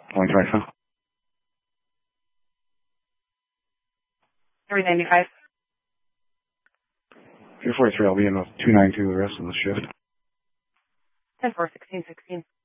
Only 25. 395. 243, I'll be in the 292 the rest of the shift. 10-4, 16-16.